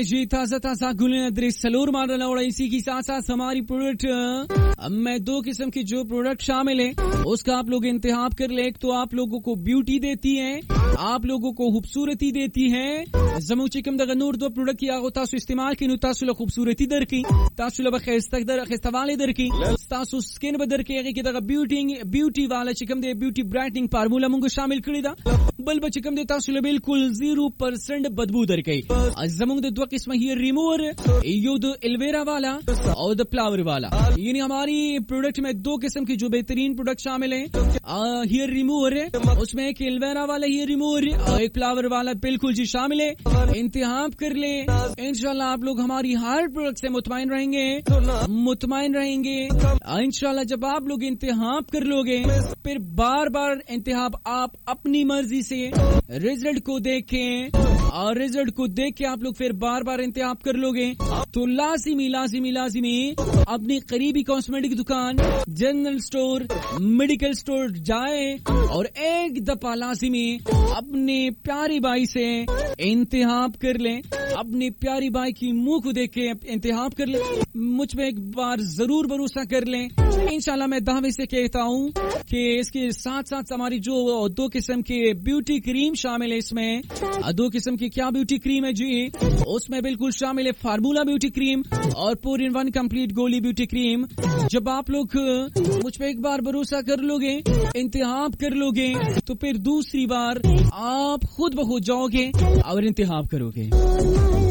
जी ताजा ताजा गुलें सलूर मॉडल और इसी की साथ साथ हमारी प्रोडक्ट मैं 2 किस्म की जो प्रोडक्ट शामिल है उसका आप लोग इंतखाब कर ले। एक तो आप लोगों को ब्यूटी देती है, आप लोगों को खूबसूरती देती है। जमू चिकम द नूर 2 प्रोडक्ट की आगो तासु इस्तेमाल की तासु लो खूबसूरती दर की तासु लो बखैस्तक दर खिस्तवाले दर की तासु स्किन बदर के द ब्यूटी वाला चिकम दे ब्यूटी ब्राइटनिंग फार्मूला मुंगो शामिल करी दा बल चिकम दे तासु बिल्कुल 0% बदबू दर के जमू दे 2 किस्म ही रिमूवर यो द एलोवेरा वाला और द फ्लावर वाला। यानी हमारी प्रोडक्ट में 2 किस्म की जो बेहतरीन प्रोडक्ट शामिल है। हेयर रिमूवर है, उसमें एक एलोवेरा वाला हेयर रिमूवर और एक फ्लावर वाला बिल्कुल जी शामिल है। इंतखाब कर ले, इंशाल्लाह आप लोग हमारी हर प्रोडक्ट से मुतमईन रहेंगे। इंशाल्लाह जब आप लोग इंतखाब कर लोगे फिर बार बार इंतखाब आप अपनी मर्जी से रिजल्ट को देखें और रिजल्ट को देख के आप लोग फिर बार बार इंतखाब कर लोगे तो लाजिमी अपनी करीबी कॉस्मेटिक दुकान, जनरल स्टोर, मेडिकल स्टोर जाए और एक दफा लाजिमी अपने प्यारी भाई से इंतखाब कर लें। अपनी प्यारी भाई की मुंह को देख के इंतखाब कर लें। मुझ पे एक बार जरूर भरोसा कर लें। इंशाल्लाह मैं दावे से कहता हूँ कि इसके साथ साथ हमारी जो 2 किस्म के ब्यूटी क्रीम शामिल है, इसमें 2 किस्म की क्या ब्यूटी क्रीम है जी, उसमें बिल्कुल शामिल है फार्मूला ब्यूटी क्रीम और 4-in-1 कंप्लीट गोली ब्यूटी क्रीम। जब आप लोग मुझ पे एक बार भरोसा कर लोगे, इंतखाब कर लोगे तो फिर दूसरी बार आप खुद ब खुद जाओगे और इंतखाब करोगे।